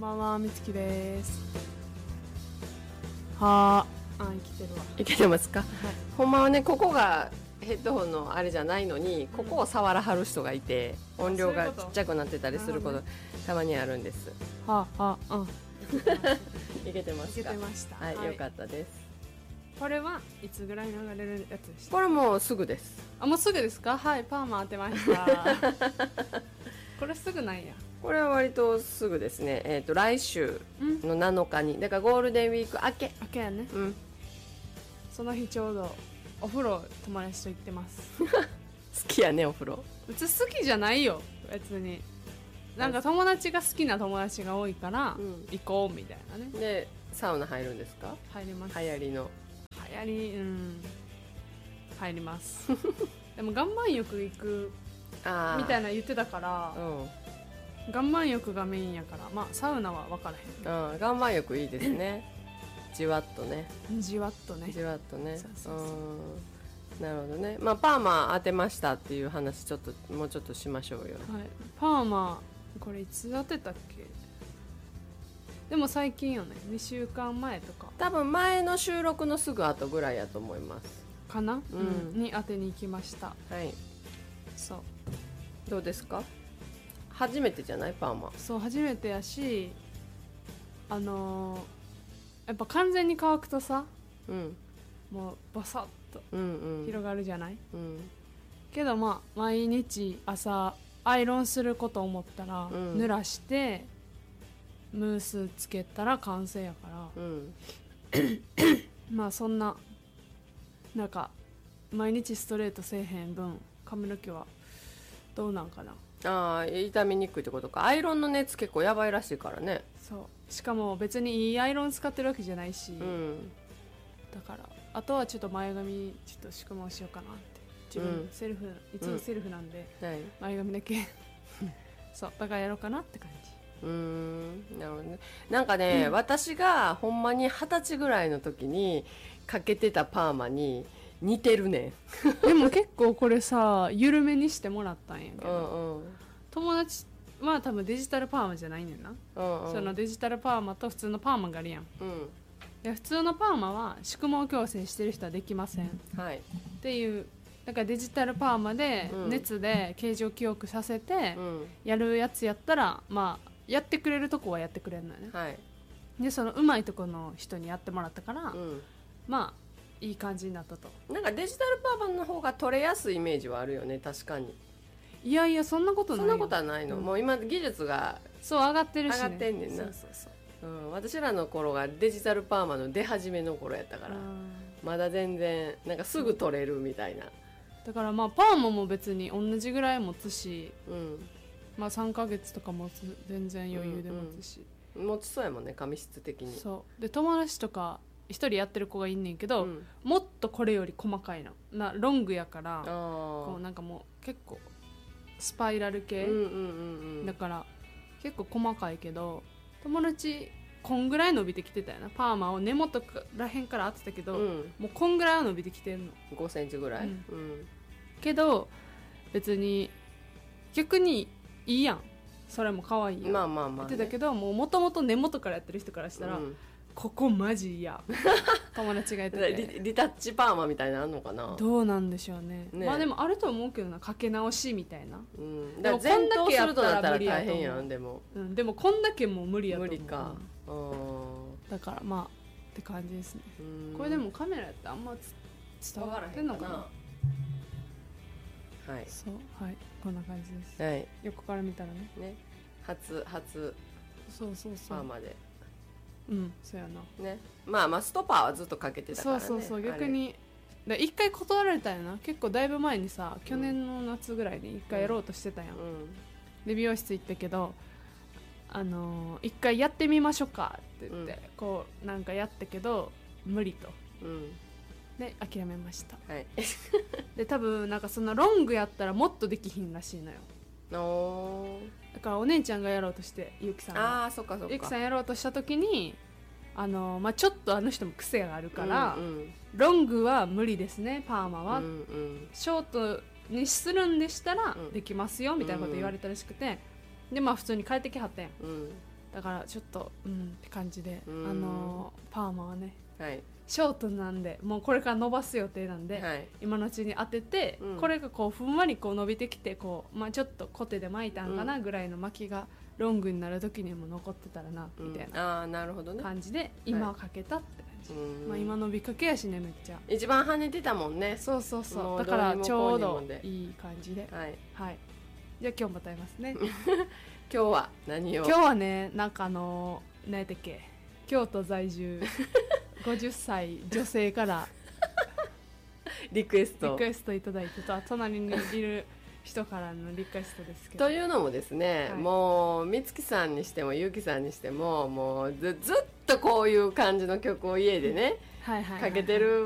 ばんは、みつきです。はあ、生きてるわ。 いけてますか、 はい、 ほんまはね、ここがヘッドホンのあれじゃないのに、ここを触らはる人がいて、音量がちっちゃくなってたりすることたまにあるんです。 はあ、はあ、 いけてますか。 いけてました。 はい、よかったです。 これはいつぐらい流れるやつでした？ これもうすぐです。 あ、もうすぐですか？はい、パーマ当てました。これすぐなんや。 これは割とすぐですね。来週の7日に、だからゴールデンウィーク明け。 明けやね。 うん。 その日ちょうどお風呂友達と行ってます。 好きやね、お風呂。 うち好きじゃないよ、別に。なんか友達が好きな友達が多いから、行こうみたいなね。 で、サウナ入るんですか？ 入ります。 流行りの。 流行り、入ります。でも岩盤浴行くみたいな言ってたから、岩盤浴がメインやから、まあサウナは分からへん。 岩盤浴いいですね。じわっとね。 じわっとね。 じわっとね。 そうそうそう。 なるほどね。まあパーマ当てましたっていう話もうちょっとしましょうよ。 はい。パーマこれいつ当てたっけ？でも最近よね。2週間前とか。 多分前の収録のすぐ後ぐらいやと思います。 かな？に当てに行きました。 はい。 そう。 どうですか？初めてじゃない？パーマ。 そう、初めてやし、やっぱ完全に乾くとさ、もうバサッと広がるじゃない？けどまあ毎日朝アイロンすること思ったら、濡らしてムースつけたら完成やから、まあそんななんか毎日ストレートせえへん分髪の毛はどうなんかな。 傷みにくいってことか。アイロンの熱結構やばいらしいからね。 そうしかも別にいいアイロン使ってるわけじゃないし、だからあとはちょっと前髪ちょっと宿毛しようかなって。自分セルフ、いつもセルフなんで、前髪だけそうだからやろうかなって感じ。 なるほどね。なんかね、私がほんまに20歳ぐらいの時にかけてたパーマに似てるねん。 でも結構これさ緩めにしてもらったんやけど、友達は多分デジタルパーマじゃないねんな。そのデジタルパーマと普通のパーマがあるやん。で普通のパーマは宿毛矯正してる人はできません、っていう。だからデジタルパーマで熱で形状記憶させてやるやつやったら、まあやってくれるとこはやってくれるのよね。でそのうまいとこの人にやってもらったから、まあいい感じになったと。 なんかデジタルパーマの方が取れやすいイメージはあるよね、確かに。 いやいや、そんなことないよ。 そんなことはないの、もう今技術がそう上がってるし、ね、 上がってんねんな。私らの頃がデジタルパーマの出始めの頃やったから、まだ全然なんかすぐ取れるみたいな。 だからまあパーマも別に同じぐらい持つし、まあ3ヶ月とか持つ、全然余裕で持つし、 持ちそうやもんね、髪質的に。 そうで友達とか一人やってる子がいんねんけど、もっとこれより細かいのロングやから、こうなんかもう結構スパイラル系、だから結構細かいけど、友達こんぐらい伸びてきてたよな。パーマを根元らへんから当てたけど、もうこんぐらいは伸びてきてるの。 5センチぐらい、 けど別に逆にいいやん、それも可愛いやん。言ってたけど、もともと根元からやってる人からしたら、ここマジ嫌。友達がやっててリタッチパーマみたいなのあんのかな。 どうなんでしょう ね。まあでもあると思うけどな、かけ直しみたいな。 でもこんだけやったら無理やと思う。 でもこんだけもう無理やと思う。 無理か。 だからまあって感じですね。これでもカメラやってあんま伝わってんのかな。 はい、 そう、はい、こんな感じです。 はい、 横から見たらね。 初そうパーマで。 そうやな。 ね、まあストパーはずっとかけてたからね。 そう逆に一回断られたよな。結構だいぶ前にさ、去年の夏ぐらいに一回やろうとしてたやん。で美容室行ったけど、一回やってみましょうかって言って、こうなんかやったけど無理と。で諦めました。で多分なんかそのロングやったらもっとできひんらしいのよ。だからお姉ちゃんがやろうとして、ゆきさんがゆきさんやろうとした時にちょっとあの人も癖があるから、ロングは無理ですね、パーマは、ショートにするんでしたらできますよみたいなこと言われたらしくて、で普通に帰ってきはったやん。 だからちょっとって感じで、 うんパーマはねはいショートなんでもうこれから伸ばす予定なんで、 はい、 今のうちに当てて、 うんこれがこうふんわりこう伸びてきてこう、ちょっとコテで巻いたんかなぐらいの巻きがロングになる時にも残ってたらなみたいなあなるほどね感じで今はかけたって感じ、 うん今伸びかけやしねめっちゃ一番跳ねてたもんね。 そうそうそもううだからどうにもちょうどこうにもでいい感じではい、 はいじゃあ今日も歌いますね今日は何を今日はねなんか何やったっけ京都在住50歳女性からリクエストリクエストいただいてと隣にいる人からのリクエストですけどというのもですね、 はいもう美月さんにしてもゆうきさんにしてももうずっとこういう感じの曲を家でねはいはいはいはいかけてる